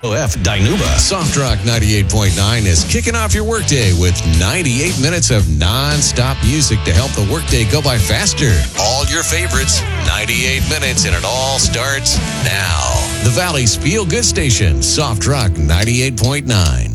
OF Dinuba. Soft Rock 98.9 is kicking off your workday with 98 minutes of non-stop music to help the workday go by faster. All your favorites, 98 minutes, and it all starts now. The Valley's Feel Good Station, Soft Rock 98.9.